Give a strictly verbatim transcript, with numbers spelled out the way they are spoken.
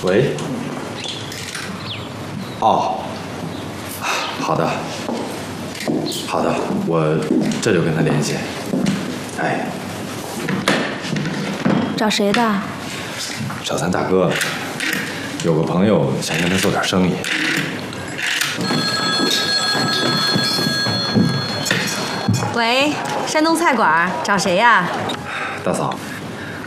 喂。哦，好的，好的，我这就跟他联系。哎， 找谁的？ 找咱大哥，有个朋友想跟他做点生意。 喂，山东菜馆，找谁呀？ 大嫂，